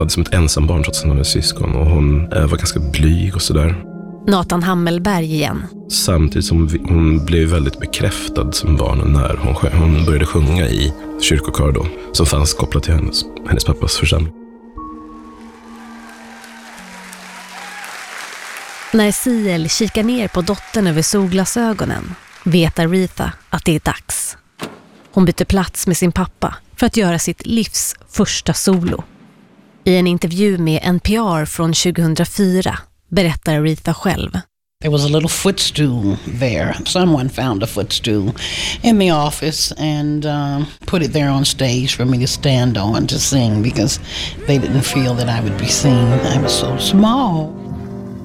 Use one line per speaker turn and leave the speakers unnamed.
hade som ett ensambarn trots att hon hade syskon, och hon var ganska blyg och sådär.
Nathan Hammelberg igen.
Samtidigt som hon blev väldigt bekräftad som barn när hon började sjunga i kyrkokör då, som fanns kopplat till hennes pappas församling.
När Ciel kikar ner på dottern över solglasögonen vet Aretha att det är dags. Hon byter plats med sin pappa för att göra sitt livs första solo. I en intervju med NPR från 2004 berättar Aretha själv.
There was a little footstool there. Someone found a footstool in the office and put it there on stage for me to stand on to sing because they didn't feel that I would be seen. I was so small.